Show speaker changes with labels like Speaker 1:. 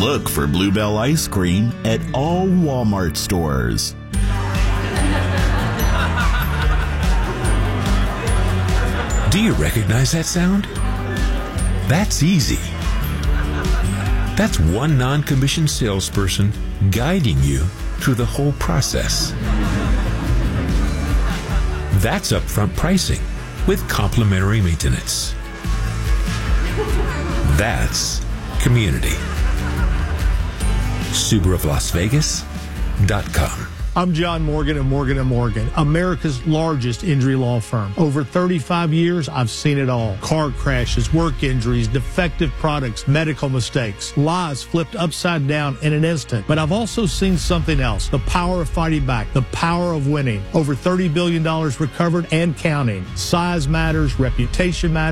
Speaker 1: Look for Bluebell ice cream at all Walmart stores.
Speaker 2: Do you recognize that sound? That's easy. That's one non-commissioned salesperson guiding you through the whole process. That's upfront pricing with complimentary maintenance. That's community. SubaruofLasVegas.com.
Speaker 3: I'm John Morgan of Morgan & Morgan, America's largest injury law firm. Over 35 years, I've seen it all. Car crashes, work injuries, defective products, medical mistakes, lives flipped upside down in an instant. But I've also seen something else, the power of fighting back, the power of winning. Over $30 billion recovered and counting. Size matters, reputation matters.